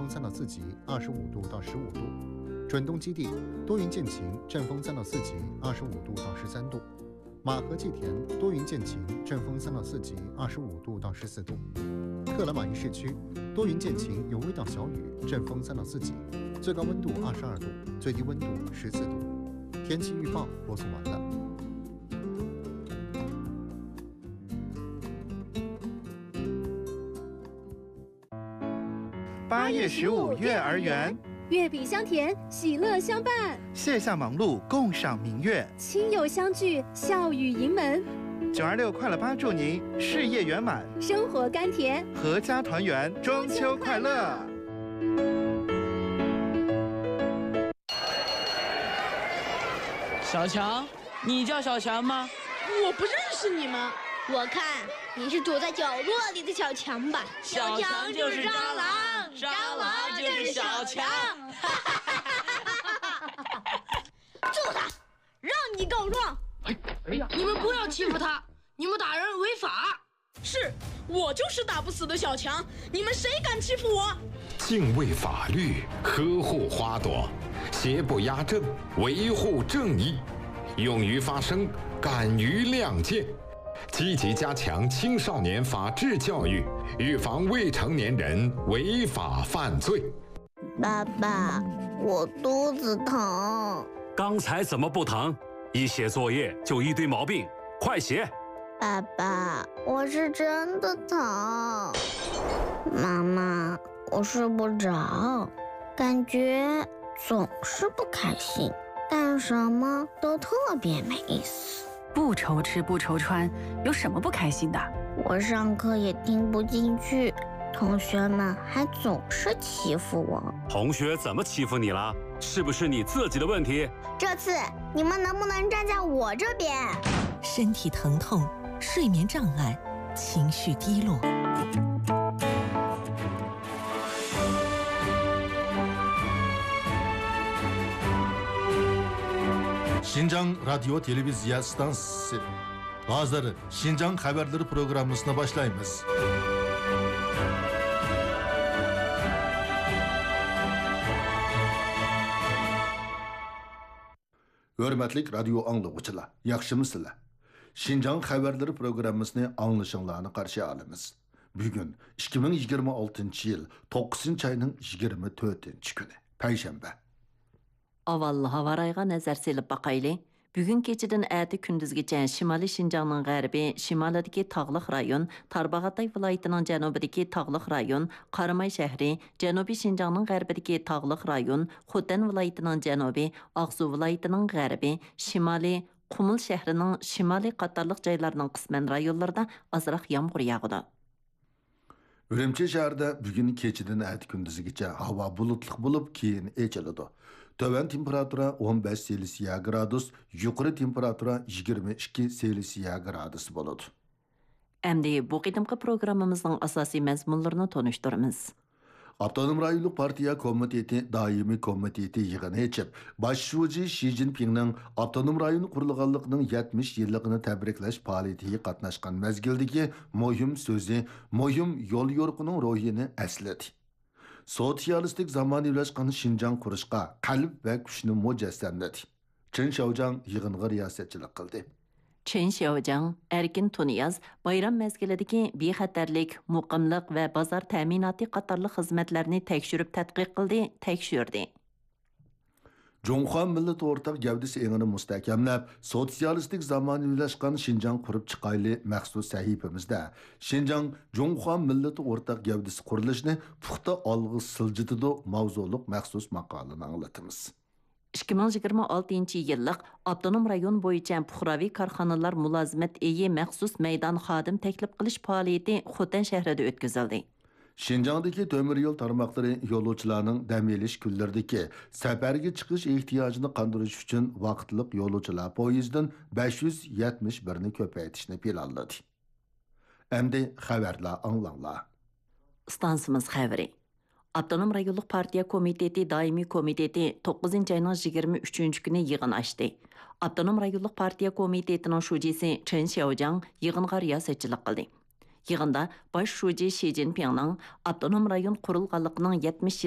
3到4级，25度到15度；准冬基地多云见晴，阵风3到4级，25度到13度；马河祭田多云见晴，阵风3到4级，25度到14度；克拉玛依市区多云见晴，有微到小雨，阵风3到4级，最高温度22度，最低温度14度。天气预报播送完了。 8月15幼儿园， 月饼香甜，喜乐相伴， 卸下忙碌，共赏明月， 亲友相聚，笑语迎门。 926快乐8祝您事业圆满， 生活甘甜， 阖家团圆，中秋快乐！ 小强，你叫小强吗？ 我不认识你们。 我看你是躲在角落里的小强吧？ 小强就是蟑螂，蟑螂就是小强。 揍他，让你告状！ 哎呀，你们不要欺负他，你们打人违法。是，我就是打不死的小强，你们谁敢欺负我？ 敬畏法律，呵护花朵，邪不压正，维护正义，勇于发声，敢于亮剑。积极加强青少年法治教育，预防未成年人违法犯罪。 爸爸，我肚子疼。 刚才怎么不疼？一写作业就一堆毛病，快写！ 爸爸，我是真的疼。妈妈，我睡不着，感觉总是不开心，干什么都特别没意思。 不愁吃不愁穿，有什么不开心的？ 我上课也听不进去，同学们还总是欺负我。 同学怎么欺负你了？是不是你自己的问题？ 这次你们能不能站在我这边？ 身体疼痛、睡眠障碍、情绪低落。 Шинжаң радио телевизия станциясы. Hazır Шинжаң haberleri programmasına başlayınız. Hörmetlik radyo anlıqçılar, yaxşımısınlar? Шинжаң haberleri programmasını anlaşınlarını qarşı alımız. Bugün 2026 yıl 9 ayının 24 günü, Peyşembe. Avallı hava rayıga nazar selip bakaylı. Bugün keçidin əti gündüzgəcə Şimali Şinjanның qərbi, şimalidəki tağlıq rayon, Tarbağatay vilayətinin cənubidəki tağlıq rayon, Qaramay şəhri, Cənubi Şinjanның qərbidəki tağlıq rayon, Xotan vilayətinin cənubi, Ağsu vilayətinin qərbi, Şimali, Qumul şəhrinin şimali qatarlıq caylarının qismən rayonlarda azraq yağmur yağıdı. Ürümçi şəhərdə bugün keçidin əti gündüzgəcə hava bulutluq bulub keyin echilidi. Töven temperatura 15 Selsiya gradus, yuqori temperatura 22 Selsiya gradus boludu. Əmdi bu qidimqi proqramımızın asasi məzmunlarını tonuşturumuz. Avtonom rayonluq partiya komiteti daimi komiteti yığını içib, başçıvıcı Xi Jinping'nin avtonom rayon qurulğanlığının 70 yıllıqını təbrikləş fəaliyyəti qatnaşqan məzgildəki mühim sözü, mühim yol yorğunun ruhini əsledi. Sosyalistik zamaniyləşqan Şinjan quruşqa qalb və gücünü mücəssəmlədi. Chen Xiaojiang yığınğa riyasetçilik qildi. Chen Xiaojiang erkin Tuniyaz bayram məzgilidəki bexətərlik, muqimlik və bazar təminatı qatarlıq xizmətlərini təkşürüb tədqiq qildi, təkşürdü. Cumhuriyet Millet Ortak Gövdesi eğini müstəhkəmləb, sosyalistik zamaniyləşqan Şinjan qurub çıqaylı məxsus səhifimizdə Şinjan Cumhuriyet Millet Ortak Gövdesi quruluşunu puxta alğı sılcıdıdı mavzuluq məxsus maqalını anlatımız. 2026 yıllıq Avtonom rayon boyunca puxravi karxanalar mülazimət eyi məxsus meydan xadim təklif qilish fəaliyyəti Xotan şəhrində ötküzildi. Şinjan'daki tömür yol tarmaqları yolcularının dəm eliş günlərdəki səfərə çıxış ehtiyacını qandırış üçün vaqtlıq yolcular poyezdin 571-ni köpəytişini planladı. Əmdi xəbərlər anlanlar. Stansımız xəbəri. Avtonom rayonluq partiya komiteti daimi komiteti 9 ayının 23 günü yığın açdı. Avtonom rayonluq partiya komitetinin şujisi Chen Xiaojiang yığınğa riyasetçilik qildi. Yığında baş şuji Xi Jinping'nin avtonom rayon qurulğanlığının 70